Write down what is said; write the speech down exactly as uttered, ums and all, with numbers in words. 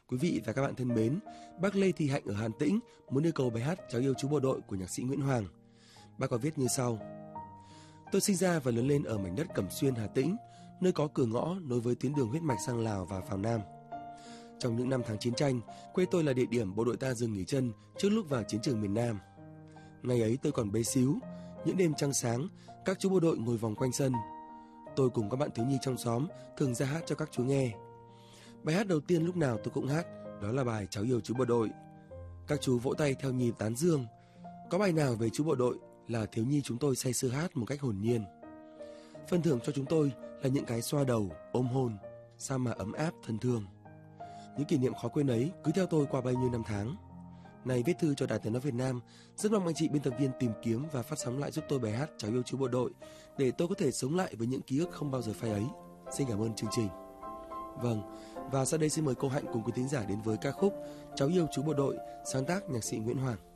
Quý vị và các bạn thân mến, bác Lê Thị Hạnh ở Hà Tĩnh muốn yêu cầu bài hát Cháu yêu chú bộ đội của nhạc sĩ Nguyễn Hoàng. Bác có viết như sau: Tôi sinh ra và lớn lên ở mảnh đất Cẩm Xuyên, Hà Tĩnh, nơi có cửa ngõ nối với tuyến đường huyết mạch sang Lào và vào Nam. Trong những năm tháng chiến tranh, quê tôi là địa điểm bộ đội ta dừng nghỉ chân trước lúc vào chiến trường miền Nam. Ngày ấy tôi còn bé xíu, những đêm trăng sáng, các chú bộ đội ngồi vòng quanh sân. Tôi cùng các bạn thiếu nhi trong xóm thường ra hát cho các chú nghe. Bài hát đầu tiên lúc nào tôi cũng hát, đó là bài Cháu yêu chú bộ đội. Các chú vỗ tay theo nhịp tán dương. Có bài nào về chú bộ đội là thiếu nhi chúng tôi say sưa hát một cách hồn nhiên. Phần thưởng cho chúng tôi là những cái xoa đầu, ôm hôn, sao mà ấm áp thân thương. Những kỷ niệm khó quên ấy cứ theo tôi qua bao nhiêu năm tháng. Này viết thư cho Đài Tiếng nói Việt Nam, rất mong anh chị biên tập viên tìm kiếm và phát sóng lại giúp tôi bài hát Cháu yêu chú bộ đội để tôi có thể sống lại với những ký ức không bao giờ phai ấy. Xin cảm ơn chương trình. Vâng, và sau đây xin mời cô Hạnh cùng quý thính giả đến với ca khúc Cháu yêu chú bộ đội, sáng tác nhạc sĩ Nguyễn Hoàng.